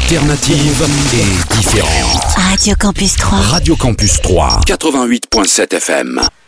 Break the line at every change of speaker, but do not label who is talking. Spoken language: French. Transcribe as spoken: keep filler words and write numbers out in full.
alternative et différente.
Radio Campus trois.
Radio Campus trois, quatre-vingt-huit virgule sept F M.